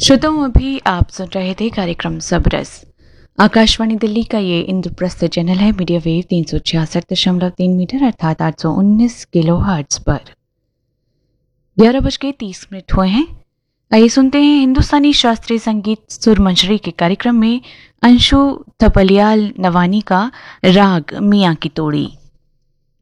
श्रोताओं, अभी आप सुन रहे थे कार्यक्रम सबरस। आकाशवाणी दिल्ली का ये इंद्रप्रस्थ चैनल है मीडिया वेव 366.3 मीटर अर्थात 819 किलो हर्ट्ज पर। 11:30 हुए हैं। आइए सुनते हैं हिंदुस्तानी शास्त्रीय संगीत सुरमंजरी के कार्यक्रम में अंशु थपलियाल नवानी का राग मियाँ की तोड़ी।